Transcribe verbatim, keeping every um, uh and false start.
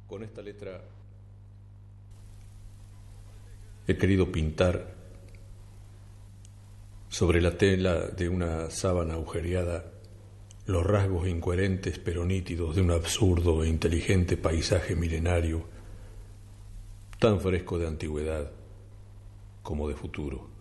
Con esta letra he querido pintar sobre la tela de una sábana agujereada los rasgos incoherentes pero nítidos de un absurdo e inteligente paisaje milenario, tan fresco de antigüedad como de futuro.